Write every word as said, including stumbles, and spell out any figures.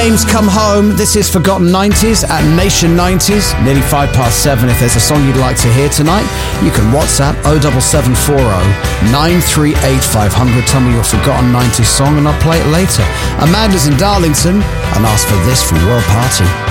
James, Come Home. This is Forgotten nineties at Nation nineties. Nearly five past seven. If there's a song you'd like to hear tonight, you can WhatsApp oh seven seven four oh nine three eight five hundred. Tell me your Forgotten nineties song and I'll play it later. Amanda's in Darlington and ask for this from World Party.